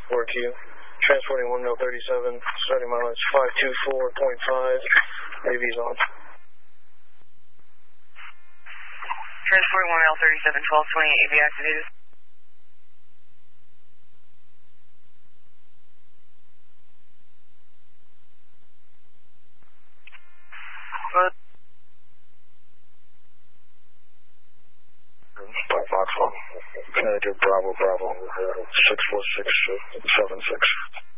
Word to you. Transporting 1L37, starting mileage 524.5. AV's on. Transporting 1L37, 1228, AV activated. Black Fox 1. Connecticut Bravo 64676.